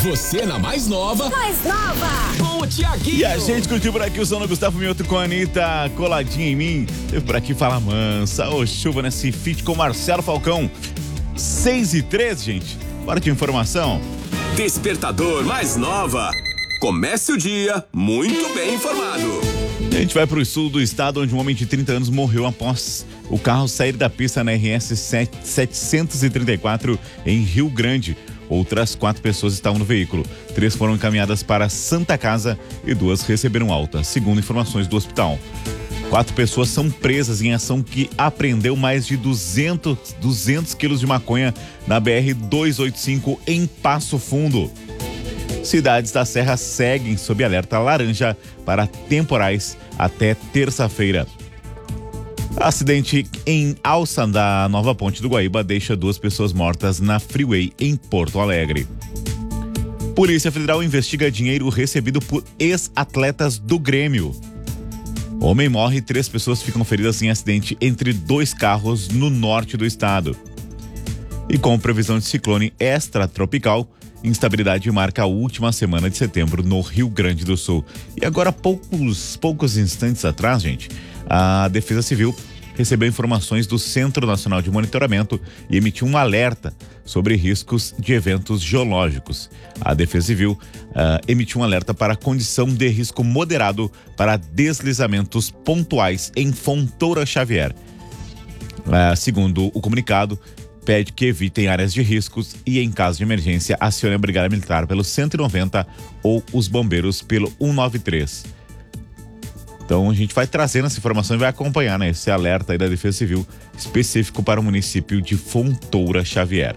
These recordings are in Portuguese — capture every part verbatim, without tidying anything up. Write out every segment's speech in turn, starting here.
Você na mais nova. Mais nova. Com o Thiaguinho. E a gente curtiu por aqui o som do Gustavo Mioto com a Anitta coladinha em mim. Teve por aqui Fala Mansa, ô chuva nesse feat com Marcelo Falcão. seis e três, gente. Bora de informação. Despertador mais nova. Comece o dia muito bem informado. A gente vai para o sul do estado, onde um homem de trinta anos morreu após o carro sair da pista na R S setecentos e trinta e quatro em Rio Grande. Outras quatro pessoas estavam no veículo. Três foram encaminhadas para Santa Casa e duas receberam alta, segundo informações do hospital. Quatro pessoas são presas em ação que apreendeu mais de duzentos quilos de maconha na B R duzentos e oitenta e cinco em Passo Fundo. Cidades da Serra seguem sob alerta laranja para temporais até terça-feira. Acidente em alça da Nova Ponte do Guaíba deixa duas pessoas mortas na Freeway em Porto Alegre. Polícia Federal investiga dinheiro recebido por ex-atletas do Grêmio. Homem morre e três pessoas ficam feridas em acidente entre dois carros no norte do estado. E com previsão de ciclone extratropical, instabilidade marca a última semana de setembro no Rio Grande do Sul. E agora, poucos, poucos instantes atrás, gente, a Defesa Civil recebeu informações do Centro Nacional de Monitoramento e emitiu um alerta sobre riscos de eventos geológicos. A Defesa Civil uh, emitiu um alerta para condição de risco moderado para deslizamentos pontuais em Fontoura Xavier. Uh, segundo o comunicado, pede que evitem áreas de riscos e, em caso de emergência, acione a Brigada Militar pelo cento e noventa ou os bombeiros pelo cento e noventa e três. Então a gente vai trazendo essa informação e vai acompanhar, né, esse alerta aí da Defesa Civil específico para o município de Fontoura Xavier.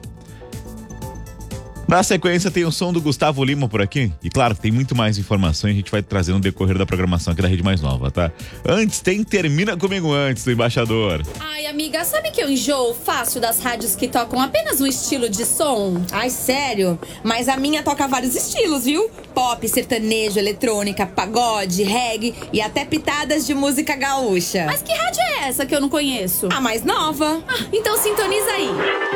Na sequência tem o som do Gustavo Lima por aqui. E claro, tem muito mais informações, a gente vai trazer no decorrer da programação aqui da Rede Mais Nova, tá? Antes tem Termina Comigo Antes, do Embaixador. Ai, amiga, sabe que eu enjoo fácil das rádios que tocam apenas um estilo de som? Ai, sério? Mas a minha toca vários estilos, viu? Pop, sertanejo, eletrônica, pagode, reggae e até pitadas de música gaúcha. Mas que rádio é essa que eu não conheço? A mais nova. Ah, então sintoniza aí.